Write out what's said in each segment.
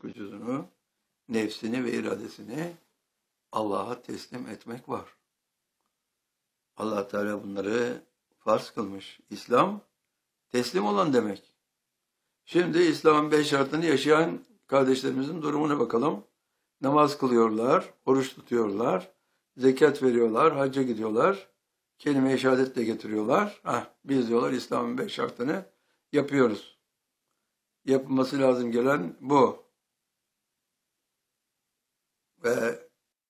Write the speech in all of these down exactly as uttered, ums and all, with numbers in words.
vücudunu, nefsini ve iradesini Allah'a teslim etmek var. Allah Teala bunları farz kılmış. İslam teslim olan demek. Şimdi İslam'ın beş şartını yaşayan kardeşlerimizin durumuna bakalım. Namaz kılıyorlar, oruç tutuyorlar, zekat veriyorlar, hacca gidiyorlar, kelime-i şehadet de getiriyorlar. Heh, biz diyorlar İslam'ın beş şartını yapıyoruz. Yapılması lazım gelen bu. Ve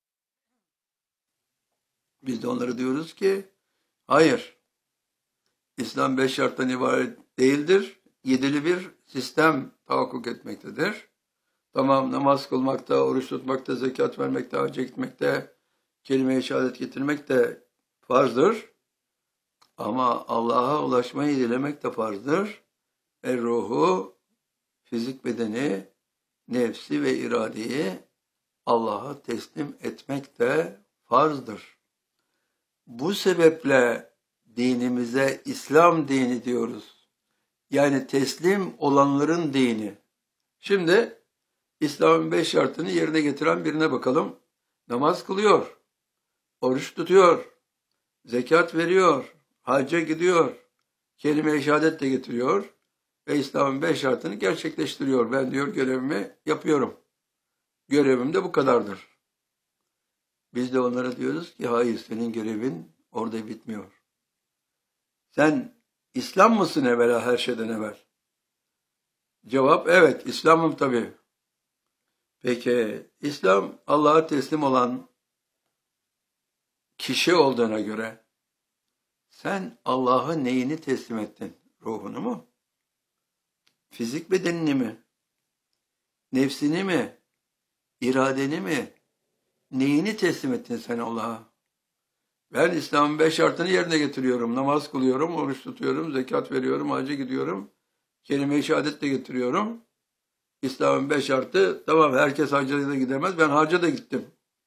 biz de onlara diyoruz ki hayır, İslam beş şarttan ibaret değildir. Yedili bir sistem tahakkuk etmektedir. Tamam, namaz kılmakta, oruç tutmakta, zekat vermekte, hacca gitmekte, kelime-i şehadet getirmek de farzdır. Ama Allah'a ulaşmayı dilemek de farzdır. E ruhu, fizik bedeni, nefsi ve iradeyi Allah'a teslim etmek de farzdır. Bu sebeple dinimize İslam dini diyoruz. Yani teslim olanların dini. Şimdi İslam'ın beş şartını yerine getiren birine bakalım. Namaz kılıyor, oruç tutuyor, zekat veriyor, hacca gidiyor, kelime-i şehadet de getiriyor ve İslam'ın beş şartını gerçekleştiriyor. Ben diyor görevimi yapıyorum. Görevim de bu kadardır. Biz de onlara diyoruz ki hayır, senin görevin orada bitmiyor. Sen İslam mısın evvela her şeyden evvel? Cevap evet, İslam'ım tabii. Peki İslam Allah'a teslim olan kişi olduğuna göre sen Allah'a neyini teslim ettin? Ruhunu mu? Fizik bedenini mi? Nefsini mi? İradeni mi? Neyini teslim ettin sen Allah'a? Ben İslam'ın beş şartını yerine getiriyorum. Namaz kılıyorum, oruç tutuyorum, zekat veriyorum, hacca gidiyorum. Kelime-i şehadet de getiriyorum. İslam'ın beş şartı, tamam herkes hacca da gidemez, ben hacca da gittim.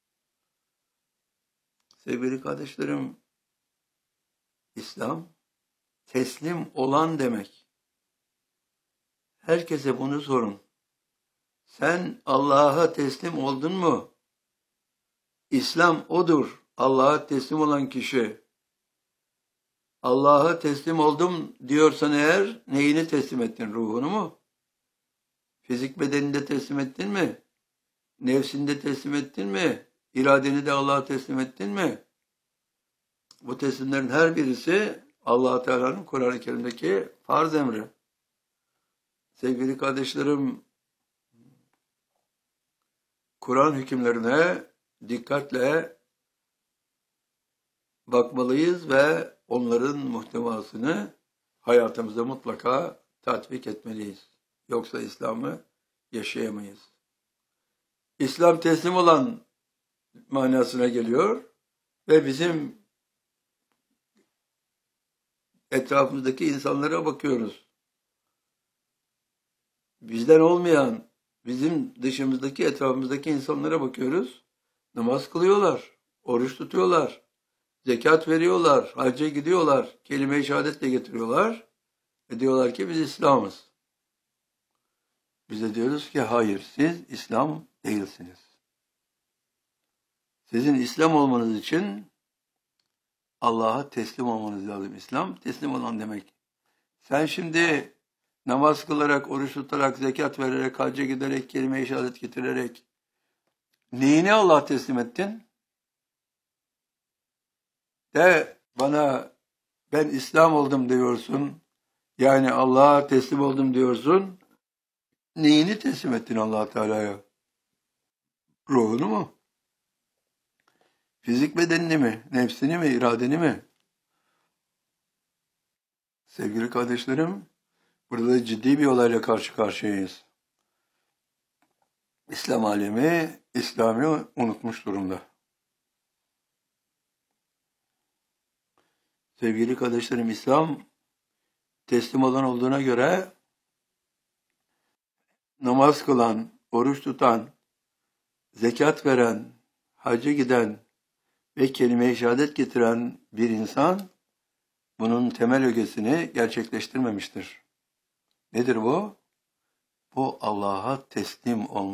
Sevgili kardeşlerim, İslam teslim olan demek. Herkese bunu sorun. Sen Allah'a teslim oldun mu? İslam odur. Allah'a teslim olan kişi. Allah'a teslim oldum diyorsan eğer, neyini teslim ettin? Ruhunu mu? Fizik bedenini de teslim ettin mi? Nefsini de teslim ettin mi? İradeni de Allah'a teslim ettin mi? Bu teslimlerin her birisi Allah Teala'nın Kur'an-ı Kerim'deki farz emri. Sevgili kardeşlerim, Kur'an hükümlerine dikkatle bakmalıyız ve onların muhtevasını hayatımıza mutlaka tatbik etmeliyiz. Yoksa İslam'ı yaşayamayız. İslam teslim olan manasına geliyor ve bizim etrafımızdaki insanlara bakıyoruz. Bizden olmayan, bizim dışımızdaki, etrafımızdaki insanlara bakıyoruz. Namaz kılıyorlar, oruç tutuyorlar, zekat veriyorlar, hacca gidiyorlar, kelime-i şehadetle getiriyorlar ve diyorlar ki biz İslam'ız. Biz de diyoruz ki hayır, siz İslam değilsiniz. Sizin İslam olmanız için Allah'a teslim olmanız lazım. İslam teslim olan demek. Sen şimdi namaz kılarak, oruç tutarak, zekat vererek, hacca giderek, kelime-i şehadet getirerek neyini Allah'a teslim ettin? De bana ben İslam oldum diyorsun. Yani Allah'a teslim oldum diyorsun. Neyini teslim ettin Allah Teala'ya? Ruhunu mu? Fizik bedenini mi? Nefsini mi? İradeni mi? Sevgili kardeşlerim, burada ciddi bir olayla karşı karşıyayız. İslam alemi İslam'ı unutmuş durumda. Sevgili kardeşlerim, İslam teslim olan olduğuna göre namaz kılan, oruç tutan, zekat veren, hacca giden ve kelime-i şehadet getiren bir insan bunun temel ögesini gerçekleştirmemiştir. Nedir bu? Bu Allah'a teslim olmak.